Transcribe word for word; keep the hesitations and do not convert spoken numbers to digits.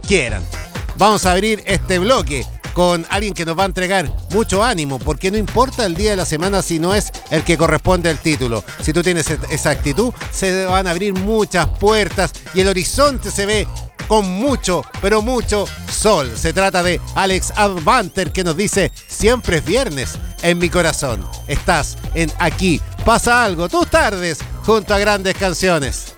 quieran. Vamos a abrir este bloque con alguien que nos va a entregar mucho ánimo, porque no importa el día de la semana si no es el que corresponde al título. Si tú tienes esa actitud, se van a abrir muchas puertas y el horizonte se ve con mucho, pero mucho sol. Se trata de Alex Advanter, que nos dice: siempre es viernes en mi corazón. Estás en Aquí Pasa Algo, tus tardes junto a grandes canciones.